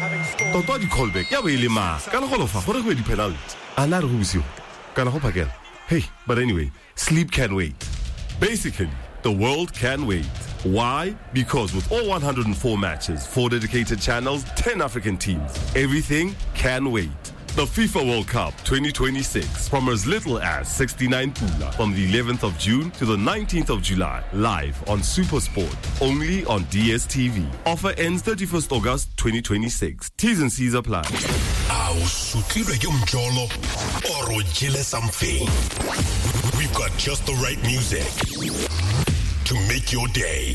Toto di callback ya be ile ma ka le golofa gore go di penalty ana re go busio kana go phakela. Hey, but anyway, sleep can wait. Basically, the world can wait. Why? Because with all 104 matches, 4 dedicated channels, 10 African teams, everything can wait. The FIFA World Cup 2026 from as little as 69 pula from the 11th of June to the 19th of July, live on SuperSport, only on DSTV. Offer ends 31st August 2026. T's and C's apply. We've got just the right music to make your day.